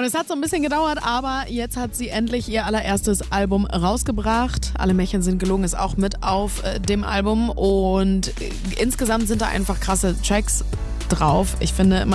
Und es hat so ein bisschen gedauert, aber jetzt hat sie endlich ihr allererstes Album rausgebracht. Alle Märchen sind gelogen ist auch mit auf dem Album und insgesamt sind da einfach krasse Tracks drauf. Ich finde immer